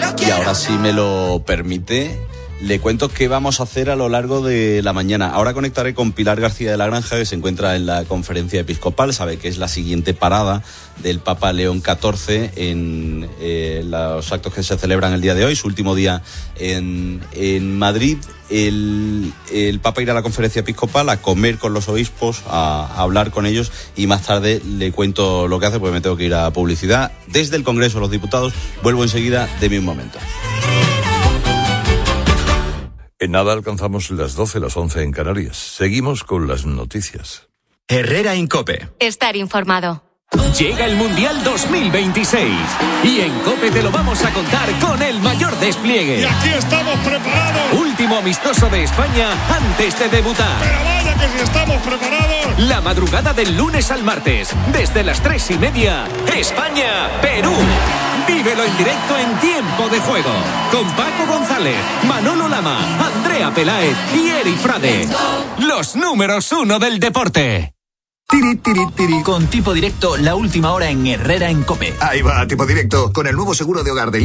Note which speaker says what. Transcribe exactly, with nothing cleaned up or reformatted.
Speaker 1: Y ahora, si me lo permite, le cuento qué vamos a hacer a lo largo de la mañana. Ahora conectaré con Pilar García de la Granja, que se encuentra en la conferencia episcopal. Sabe que es la siguiente parada del Papa León catorce en eh, los actos que se celebran el día de hoy, su último día en, en Madrid. El, el Papa irá a la conferencia episcopal a comer con los obispos, a, a hablar con ellos, y más tarde le cuento lo que hace, porque me tengo que ir a publicidad. Desde el Congreso de los Diputados vuelvo enseguida, de mi momento.
Speaker 2: En nada alcanzamos las doce, las once en Canarias. Seguimos con las noticias.
Speaker 3: Herrera en COPE.
Speaker 4: Estar informado.
Speaker 5: Llega el Mundial dos mil veintiséis y en COPE te lo vamos a contar con el mayor despliegue.
Speaker 6: Y aquí estamos preparados.
Speaker 5: Último amistoso de España antes de debutar.
Speaker 6: Pero vaya que si estamos preparados.
Speaker 5: La madrugada del lunes al martes, desde las tres y media, España-Perú. Vívelo en directo en Tiempo de Juego, con Paco González, Manolo Lama, Andrea Peláez y Eri Frade. Los números uno del deporte.
Speaker 3: Tiri, tiri, tiri. Con Tipo Directo, la última hora en Herrera en COPE.
Speaker 7: Ahí va, Tipo Directo, con el nuevo seguro de hogar del